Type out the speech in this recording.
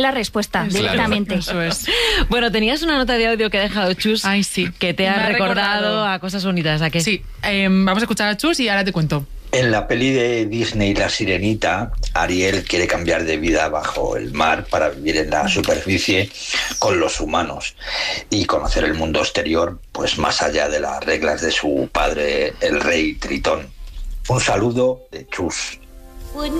la respuesta directamente. Eso es. Bueno, tenías una nota de audio que ha dejado Chus. Ay, sí. Que te ha recordado a cosas bonitas. ¿A qué? Sí, vamos a escuchar a Chus y ahora te cuento. En la peli de Disney La Sirenita, Ariel quiere cambiar de vida bajo el mar para vivir en la superficie con los humanos y conocer el mundo exterior, pues más allá de las reglas de su padre, el rey Tritón. Un saludo de Chus.